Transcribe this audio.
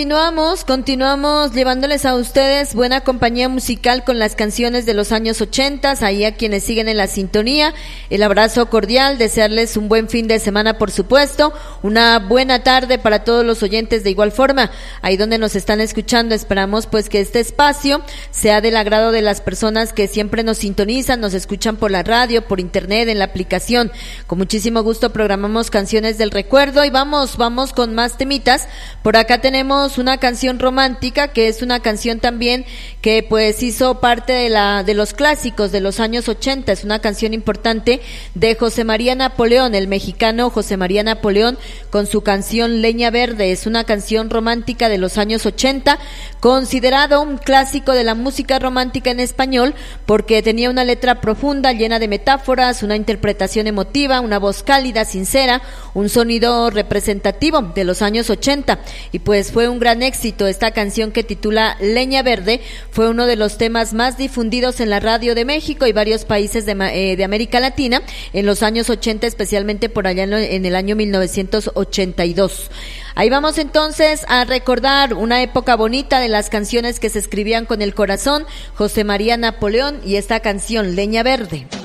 Continuamos llevándoles a ustedes buena compañía musical con las canciones de los años 80, ahí a quienes siguen en la sintonía, el abrazo cordial, desearles un buen fin de semana, por supuesto, una buena tarde para todos los oyentes de igual forma, ahí donde nos están escuchando. Esperamos pues que este espacio sea del agrado de las personas que siempre nos sintonizan, nos escuchan por la radio, por internet, en la aplicación. Con muchísimo gusto programamos canciones del recuerdo y vamos con más temitas. Por acá tenemos una canción romántica, que es una canción también que pues hizo parte de los clásicos de los años 80, es una canción importante de José María Napoleón, el mexicano José María Napoleón, con su canción Leña Verde. Es una canción romántica de los años 80, considerado un clásico de la música romántica en español, porque tenía una letra profunda, llena de metáforas, una interpretación emotiva, una voz cálida, sincera, un sonido representativo de los años 80, y pues fue un gran éxito. Esta canción, que titula Leña Verde, fue uno de los temas más difundidos en la radio de México y varios países de América Latina en los años 80, especialmente por allá en el año 1982. Ahí vamos entonces a recordar una época bonita de las canciones que se escribían con el corazón, José María Napoleón y esta canción Leña Verde.